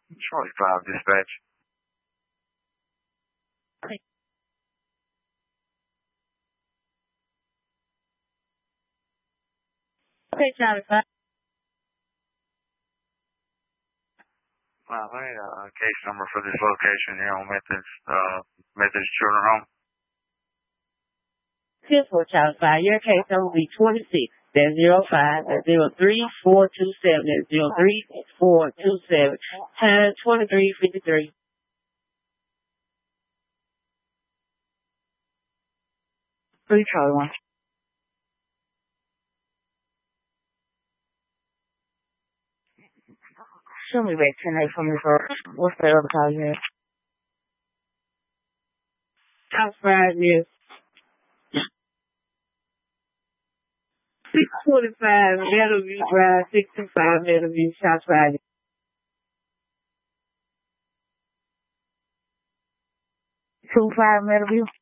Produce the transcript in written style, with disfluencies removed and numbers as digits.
Charlie 5 dispatch. Okay, Charlie 5. I need a case number for this location here on Methodist Children's Home. 10-4, Charlie 5. Your case number will be 26. That's 05. That's 03427. That's 03427. Time 23:53. 3 Charlie 1. Show me back 10-8 from your first. What's the other call you had? Charlie 5 is 625 Meadowview Drive, 625 Meadowview, Charlie 5. 25 Meadowview?